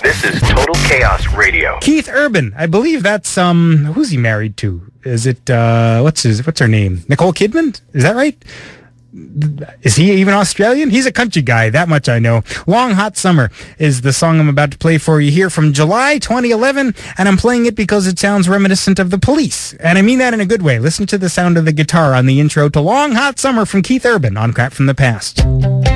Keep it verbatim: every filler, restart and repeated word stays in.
This is Total Chaos Radio. Keith Urban. I believe that's, um, who's he married to? Is it, uh, what's his, what's her name? Nicole Kidman? Is that right? Is he even Australian? He's a country guy, that much I know. Long Hot Summer is the song I'm about to play for you here from July twenty eleven, and I'm playing it because it sounds reminiscent of The Police. And I mean that in a good way. Listen to the sound of the guitar on the intro to Long Hot Summer from Keith Urban on Crap from the Past.